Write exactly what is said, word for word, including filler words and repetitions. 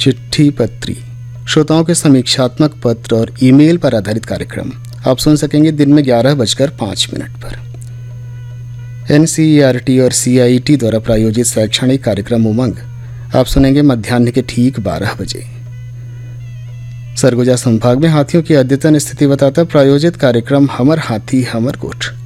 चिट्ठी पत्री, श्रोताओं के समीक्षात्मक पत्र और ईमेल पर आधारित कार्यक्रम आप सुन सकेंगे दिन में ग्यारह बजकर पाँच मिनट पर। N C E R T और सी आई टी द्वारा प्रायोजित शैक्षणिक कार्यक्रम उमंग आप सुनेंगे मध्याह्न के ठीक बारह बजे। सरगुजा संभाग में हाथियों की अद्यतन स्थिति बताता प्रायोजित कार्यक्रम हमर हाथी हमर गोठ